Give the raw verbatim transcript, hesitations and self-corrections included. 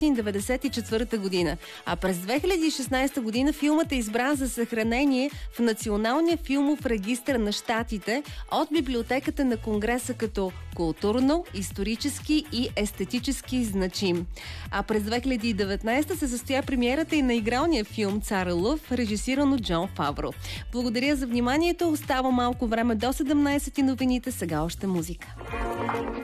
деветдесет и четвърта година, а през две хиляди и шестнадесета година филмът е избран за съхранение в Националния филмов регистър на Щатите от Библиотеката на Конгреса като културно, исторически и естетически значим. А през две хиляди и деветнадесета се състоя премиерата и на игралния филм Цар Лъв, режисиран от Джон Фавро. Благодаря за вниманието. Остава малко време до седемнадесет новините. Сега още музика.